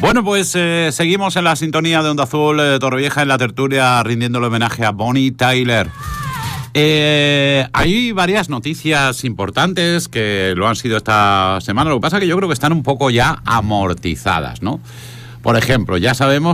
Bueno, pues seguimos en la sintonía de Onda Azul, Torrevieja, en la tertulia, rindiéndole homenaje a Bonnie Tyler. Hay varias noticias importantes que lo han sido esta semana. Lo que pasa es que yo creo que están un poco ya amortizadas, ¿no? Por ejemplo, ya sabemos